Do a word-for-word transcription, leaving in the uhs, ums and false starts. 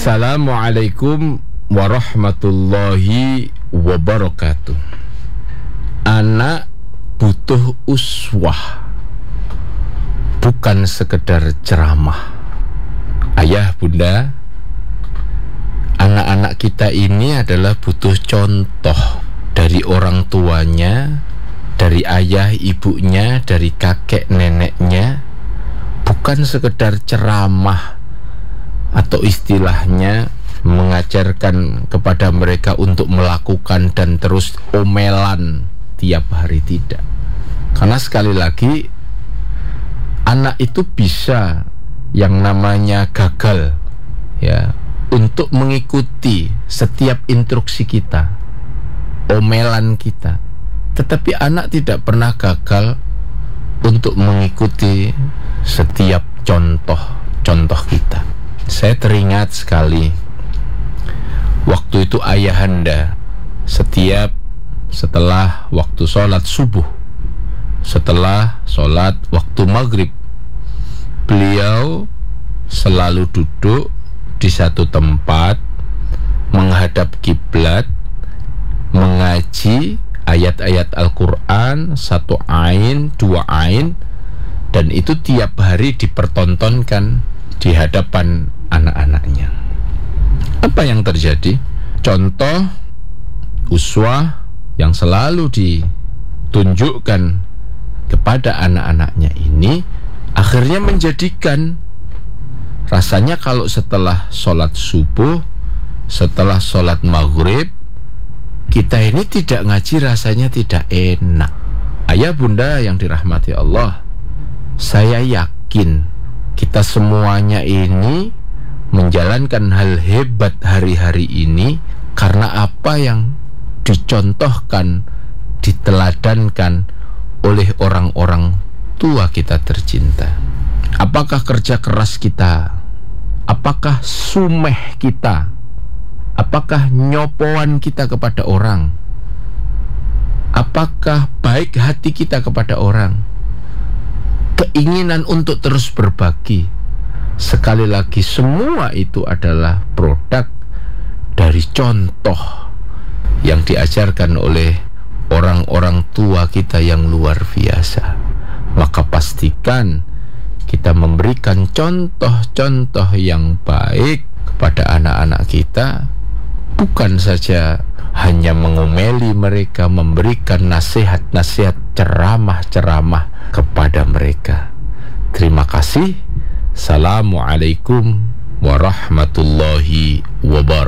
Assalamualaikum warahmatullahi wabarakatuh. Anak butuh uswah, bukan sekedar ceramah. Ayah, bunda, anak-anak kita ini adalah butuh contoh dari orang tuanya, dari ayah ibunya, dari kakek neneknya. Bukan sekedar ceramah atau istilahnya mengajarkan kepada mereka untuk melakukan dan terus omelan tiap hari, tidak. Karena sekali lagi, anak itu bisa yang namanya gagal ya untuk mengikuti setiap instruksi kita, omelan kita. Tetapi anak tidak pernah gagal untuk mengikuti setiap contoh-contoh kita. Saya teringat sekali waktu itu ayahanda setiap setelah waktu sholat subuh, setelah sholat waktu maghrib, beliau selalu duduk di satu tempat menghadap kiblat, mengaji ayat-ayat Al-Quran, satu ain, dua ain, dan itu tiap hari dipertontonkan di hadapan anak-anaknya. Apa yang terjadi? Contoh uswah yang selalu ditunjukkan kepada anak-anaknya ini akhirnya menjadikan rasanya kalau setelah sholat subuh, setelah sholat maghrib, kita ini tidak ngaji rasanya tidak enak. Ayah bunda yang dirahmati Allah, saya yakin kita semuanya ini menjalankan hal hebat hari-hari ini karena apa yang dicontohkan, diteladankan oleh orang-orang tua kita tercinta. Apakah kerja keras kita? Apakah sumeh kita? Apakah nyopoan kita kepada orang? Apakah baik hati kita kepada orang? Keinginan untuk terus berbagi. Sekali lagi, semua itu adalah produk dari contoh yang diajarkan oleh orang-orang tua kita yang luar biasa. Maka pastikan kita memberikan contoh-contoh yang baik kepada anak-anak kita, bukan saja hanya mengomeli mereka, memberikan nasihat-nasihat, ceramah-ceramah kepada mereka. Terima kasih. Assalamualaikum warahmatullahi wabarakatuh.